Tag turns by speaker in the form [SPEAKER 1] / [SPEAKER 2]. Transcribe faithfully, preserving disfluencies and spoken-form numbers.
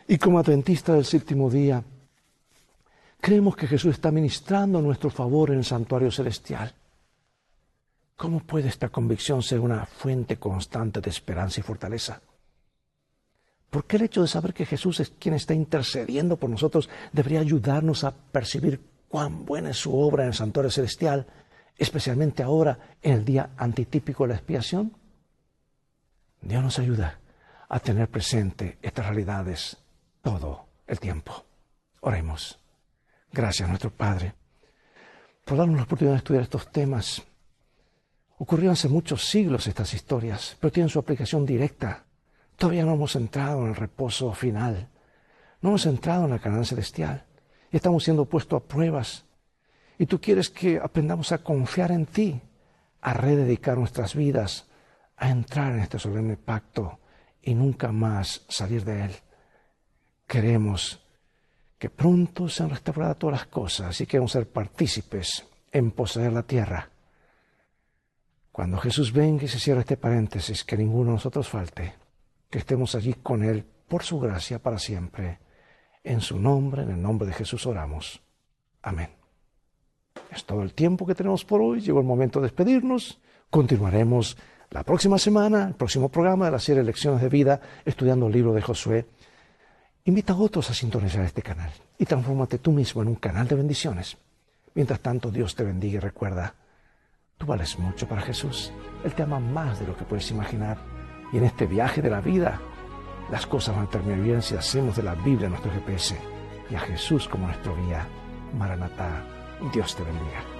[SPEAKER 1] Y como adventistas del séptimo día, creemos que Jesús está ministrando a nuestro favor en el santuario celestial. ¿Cómo puede esta convicción ser una fuente constante de esperanza y fortaleza? ¿Por qué el hecho de saber que Jesús es quien está intercediendo por nosotros debería ayudarnos a percibir cuán buena es su obra en el santuario celestial, especialmente ahora en el día antitípico de la expiación? Dios nos ayuda a tener presente estas realidades todo el tiempo. Oremos. Gracias, nuestro Padre, por darnos la oportunidad de estudiar estos temas. Ocurrieron hace muchos siglos estas historias, pero tienen su aplicación directa. Todavía no hemos entrado en el reposo final. No hemos entrado en la Canaán celestial. Y estamos siendo puestos a pruebas. Y tú quieres que aprendamos a confiar en ti, a rededicar nuestras vidas, a entrar en este solemne pacto y nunca más salir de él. Queremos que pronto sean restauradas todas las cosas y queremos ser partícipes en poseer la tierra. Cuando Jesús venga y se cierre este paréntesis, que ninguno de nosotros falte, que estemos allí con Él por su gracia para siempre. En su nombre, en el nombre de Jesús oramos. Amén. Es todo el tiempo que tenemos por hoy. Llegó el momento de despedirnos. Continuaremos la próxima semana, el próximo programa de la serie Lecciones de Vida, estudiando el libro de Josué. Invita a otros a sintonizar este canal y transfórmate tú mismo en un canal de bendiciones. Mientras tanto, Dios te bendiga y recuerda, tú vales mucho para Jesús. Él te ama más de lo que puedes imaginar. Y en este viaje de la vida, las cosas van a terminar bien si hacemos de la Biblia nuestro G P S y a Jesús como nuestro guía. Maranatá, Dios te bendiga.